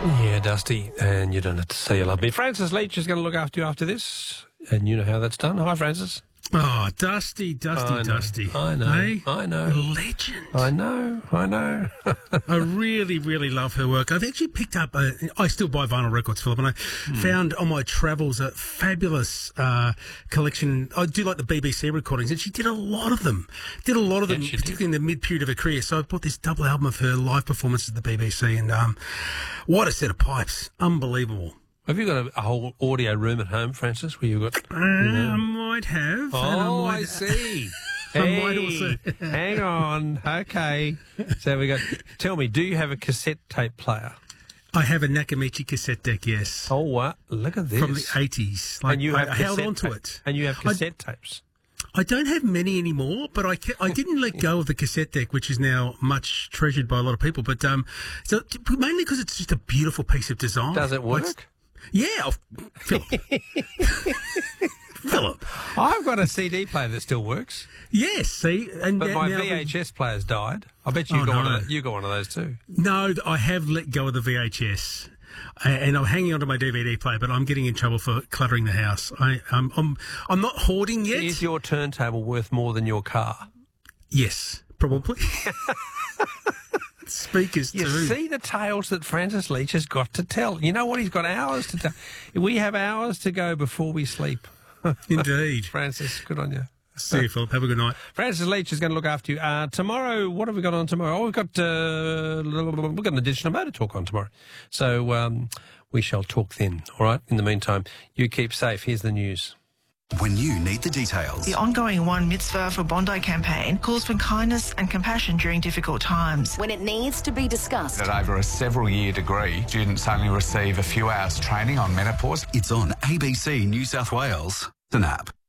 Yeah, Dusty, and you don't have to say you love me. Francis Leach is going to look after you after this, and you know how that's done. Hi, Francis. Oh, Dusty. I know. Hey? I know. Legend. I know. I really, really love her work. I've actually picked up, I still buy vinyl records, Philip, and I found on my travels a fabulous collection. I do like the BBC recordings, and she did a lot of them. Particularly in the mid-period of her career. So I bought this double album of her live performances at the BBC, and what a set of pipes. Unbelievable. Have you got a whole audio room at home, Francis, where you've got... I might have. Oh, I see. Hey, I might also... hang on. Okay. So we got... Tell me, do you have a cassette tape player? I have a Nakamichi cassette deck, yes. Oh, what? Look at this. From the 80s. And you have I held on to it. And you have cassette tapes? I don't have many anymore, but I didn't let go of the cassette deck, which is now much treasured by a lot of people. But so mainly because it's just a beautiful piece of design. Does it work? Yeah, Philip. I've got a CD player that still works. Yes, see, and but my VHS player's died. I bet you got one of those too. No, I have let go of the VHS, and I'm hanging on to my DVD player. But I'm getting in trouble for cluttering the house. I'm not hoarding yet. Is your turntable worth more than your car? Yes, probably. Speakers too. You see the tales that Francis Leach has got to tell. You know what? He's got hours to tell. We have hours to go before we sleep. Indeed. Francis, good on you. See you, Philip. Have a good night. Francis Leach is going to look after you. Tomorrow, what have we got on tomorrow? Oh, we've got an edition of Motor Talk on tomorrow. So we shall talk then, all right? In the meantime, you keep safe. Here's the news. When you need the details. The ongoing One Mitzvah for Bondi campaign calls for kindness and compassion during difficult times. When it needs to be discussed. At over a several-year degree, students only receive a few hours training on menopause. It's on ABC New South Wales, an app.